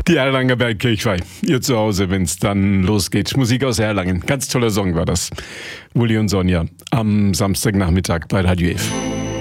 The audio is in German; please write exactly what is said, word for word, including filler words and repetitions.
Die Erlanger Bergkirchweih, ihr Zuhause, wenn es dann losgeht. Musik aus Erlangen, ganz toller Song war das. Uli und Sonja am Samstagnachmittag bei Radio F.